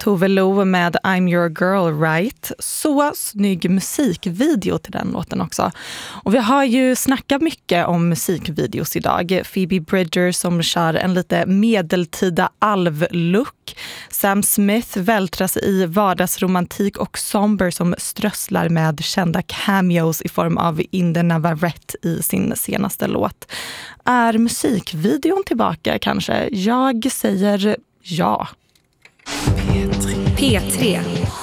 Tove Lo med I'm Your Girl Right. Så snygg musikvideo till den låten också. Och vi har ju snackat mycket om musikvideos idag. Phoebe Bridgers som kör en lite medeltida alv-look. Sam Smith vältras i vardagsromantik och Somber som strösslar med kända cameos i form av Inde Navarrete i sin senaste låt. Är musikvideon tillbaka kanske? Jag säger ja. P3.